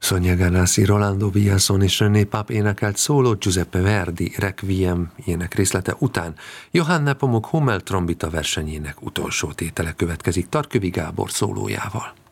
Sonia Ganassi, Rolando Villazón és René Pape énekelt szóló Giuseppe Verdi Requiem ének részlete után Johann Nepomuk Hummel trombita versenyének utolsó tétele következik Tarkövi Gábor szólójával.